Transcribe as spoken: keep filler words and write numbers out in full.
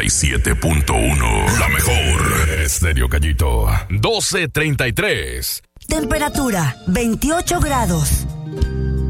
y siete punto uno. La mejor. Estéreo Gallito. doce treinta y tres. Temperatura veintiocho grados.